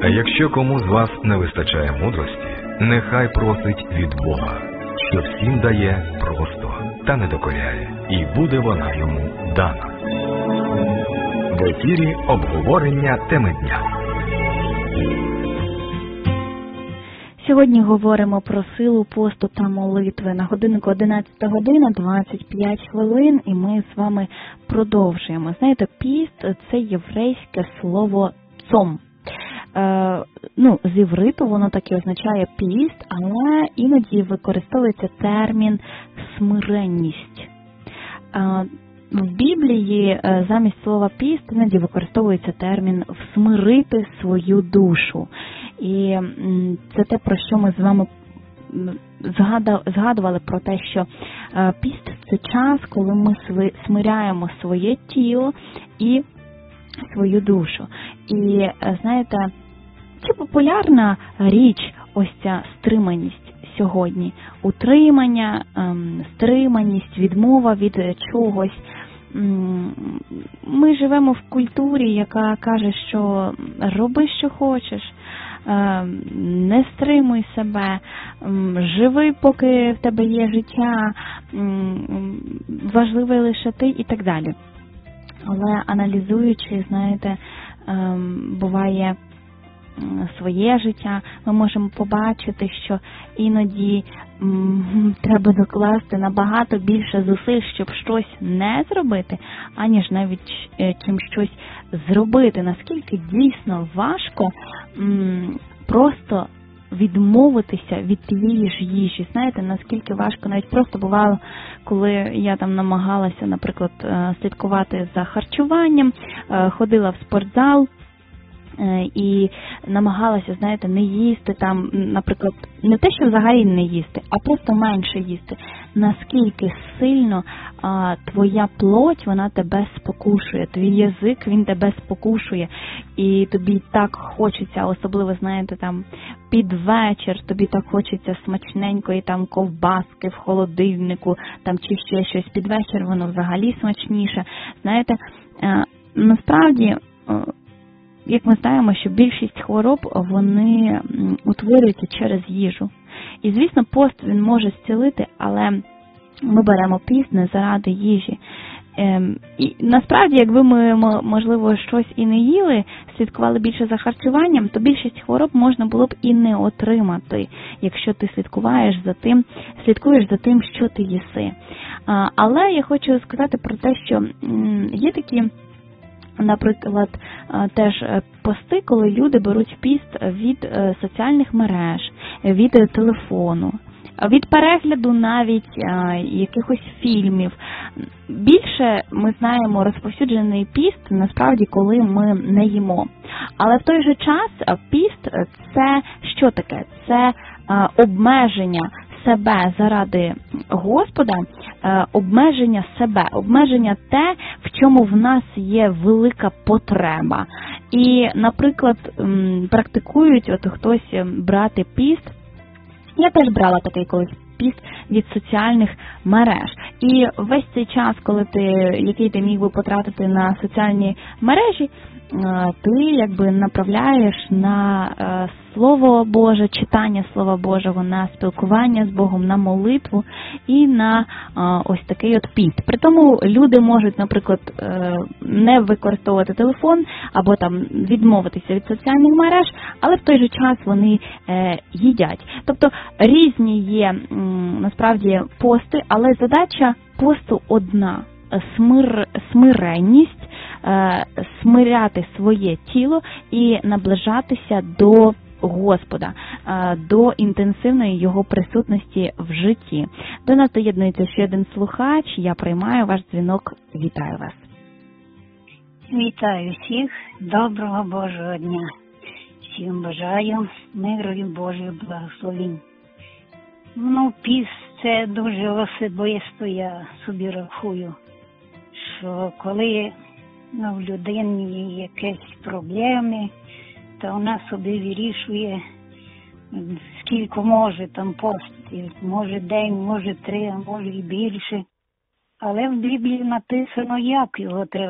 А якщо кому з вас не вистачає мудрості, нехай просить від Бога, що всім дає просто та не докоряє, і буде вона йому дана. В ефірі обговорення теми дня. Сьогодні говоримо про силу посту та молитви. На годиннику 11 година, 25 хвилин, і ми з вами продовжуємо. Знаєте, піст – це єврейське слово «цом». З івриту воно так і означає піст, але іноді використовується термін «смиренність». В Біблії замість слова «піст» іноді використовується термін «всмирити свою душу». І це те, про що ми з вами згадували, про те, що піст – це час, коли ми смиряємо своє тіло і свою душу. І, знаєте, чи популярна річ ось ця стриманість сьогодні? Утримання, стриманість, відмова від чогось. Ми живемо в культурі, яка каже, що роби, що хочеш, не стримуй себе, живи, поки в тебе є життя, важливий лише ти і так далі. Але аналізуючи, знаєте, буває своє життя, ми можемо побачити, що іноді треба докласти набагато більше зусиль, щоб щось не зробити, аніж навіть чим щось зробити. Наскільки дійсно важко просто відмовитися від тієї ж їжі. Знаєте, наскільки важко навіть просто бувало, коли я там намагалася, наприклад, слідкувати за харчуванням, ходила в спортзал, і намагалася, знаєте, не їсти там, наприклад, не те, що взагалі не їсти, а просто менше їсти. Наскільки сильно твоя плоть, вона тебе спокушує, твій язик, він тебе спокушує, і тобі так хочеться, особливо, знаєте, там, під вечір, тобі так хочеться смачненької там ковбаски в холодильнику, там, чи ще щось, під вечір воно взагалі смачніше. Знаєте, насправді, як ми знаємо, що більшість хвороб, вони утворюються через їжу. І, звісно, пост він може зцілити, але ми беремо піст не заради їжі. І насправді, якби ми, можливо, щось і не їли, слідкували більше за харчуванням, то більшість хвороб можна було б і не отримати, якщо ти слідкуєш за тим, що ти їси. Але я хочу сказати про те, що є такі, наприклад, теж пости, коли люди беруть піст від соціальних мереж, від телефону, від перегляду навіть якихось фільмів. Більше, ми знаємо, розповсюджений піст, насправді, коли ми не їмо. Але в той же час піст – це що таке? Це обмеження себе заради Господа, обмеження себе, обмеження те, в чому в нас є велика потреба. І, наприклад, практикують хтось брати піст. Я теж брала такий колись піст від соціальних мереж. І весь цей час, який ти міг би потратити на соціальні мережі, ти якби направляєш на Слово Боже, читання Слова Божого, на спілкування з Богом, на молитву і на ось такий піст. При тому люди можуть, наприклад, не використовувати телефон або там відмовитися від соціальних мереж, але в той же час вони їдять. Тобто різні є насправді пости, але задача посту одна – смиренність, смиряти своє тіло і наближатися до Господа, до інтенсивної Його присутності в житті. До нас доєднується ще один слухач, я приймаю ваш дзвінок, вітаю вас. Вітаю всіх, доброго Божого дня. Всім бажаю миру і Божих благословень. Піст – це дуже особисто, я собі рахую, що коли в людині є якісь проблеми, то вона собі вирішує, скільки може там постити. Може день, може 3, а може і більше. Але в Біблії написано, як його треба